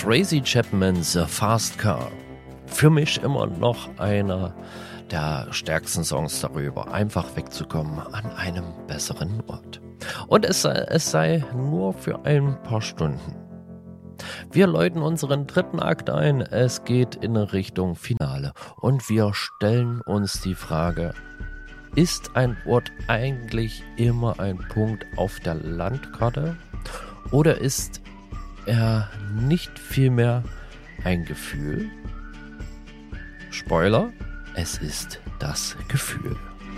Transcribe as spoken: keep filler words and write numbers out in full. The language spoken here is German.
Tracy Chapman's The Fast Car. Für mich immer noch einer der stärksten Songs darüber, einfach wegzukommen an einem besseren Ort. Und es sei, es sei nur für ein paar Stunden. Wir läuten unseren dritten Akt ein, es geht in Richtung Finale und wir stellen uns die Frage, ist ein Ort eigentlich immer ein Punkt auf der Landkarte oder ist er nicht vielmehr ein Gefühl? Spoiler, es ist das Gefühl.